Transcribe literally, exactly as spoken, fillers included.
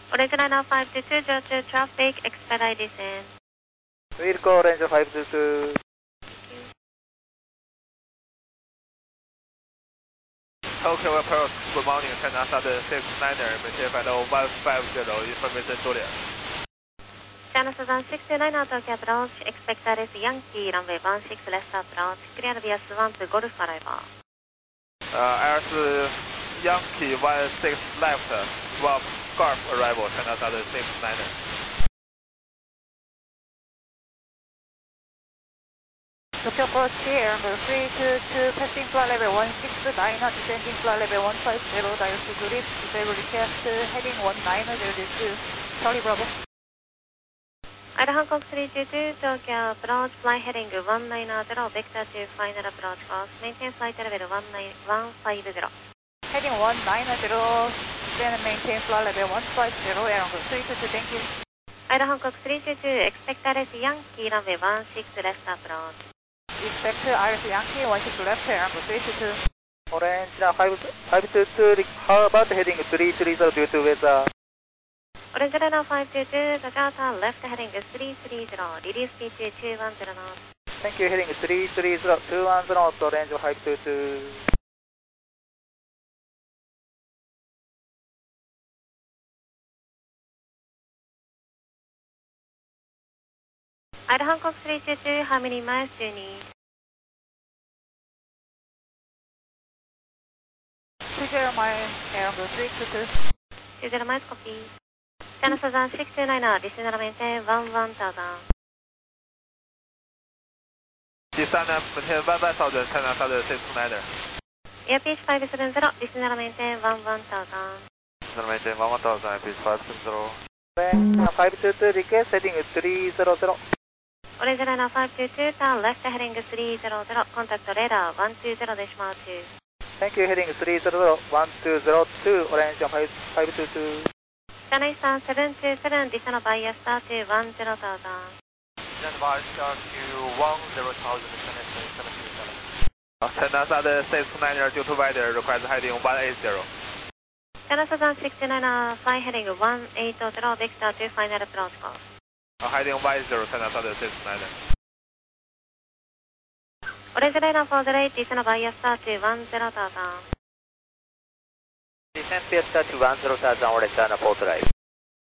Orange Liner five two two zero two traffic, expedite descent. Wilco Orange five two two. Tokyo Approach, good morning, China Southern six niner, maintain flight level one five zero, information Juliet. China Southern six two niner, Tokyo Approach, expect R S Yankee, runway one six left approach, clear via Swamp Golf arrival. Uh, R S Yankee one six left, Swamp Golf arrival, China Southern six niner. Tokyo Approach here, number three two two, passing flight level one six nine, descending flight level one five zero, dial to Zurich, disable request, heading one nine zero two, Charlie Bravo. Ida Hancock three two two, Tokyo Approach, fly heading one nine zero, vector to final approach course, maintain flight level one five zero. Heading one nine zero, then maintain flight level one five zero, Air Hancock three two two, thank you. Ida Hancock three two two, expect R S Yankee, runway one six left approach. Expect R S Yankee one six left, Air Hancock three two two. Orange five two two, how about heading three three zero due to weather? Orange Liner five two two, the Delta left heading three three zero, release speed to two one zero knots. Thank you, heading three three zero, two one zero, Orange five two two. Ida Hancock three two two, how many miles do you need? two zero miles, Air Hancock three two two. two zero miles, copy. China Southern six two niner, descend and maintain one one thousand. Descend and maintain one one thousand, China Southern six niner. Airpiece five seven zero, descend and maintain one one thousand. Descend and maintain one one thousand, Airpiece five seven zero. Orange five two two, request heading three zero zero. Orange Liner five two two, turn left heading three zero zero, contact radar one two zero decimal two. Thank you, heading three zero zero, one two zero two, Orange five two two. China Eastern seven two seven, descend by star to one zero thousand. Descend by star to one zero thousand, China Eastern seven two seven. China Southern six niner, due to weather, requires heading one eight zero. China Southern six niner, fly heading one eight zero, vector to final approach course. Uh, heading one zero, China Southern six niner. Orange Liner four zero eight, descend by star to one zero thousand. Descend Fiesta to one zero thousand, Orange Liner four zero eight.